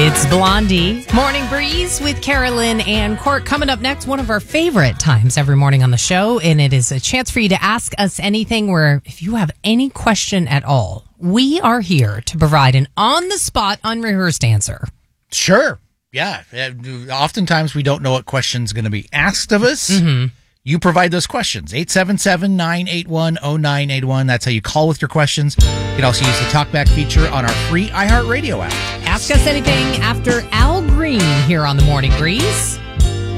It's Blondie. Morning Breeze with Carolyn and Court. Coming up next, one of our favorite times every morning on the show, and it is a chance for you to ask us anything where if you have any question at all, we are here to provide an on-the-spot, unrehearsed answer. Sure. Yeah. Oftentimes we don't know what question's going to be asked of us. Mm-hmm. You provide those questions. 877-981-0981. That's how you call with your questions. You can also use the TalkBack feature on our free iHeartRadio app. Ask us anything after Al Green here on the Morning Breeze.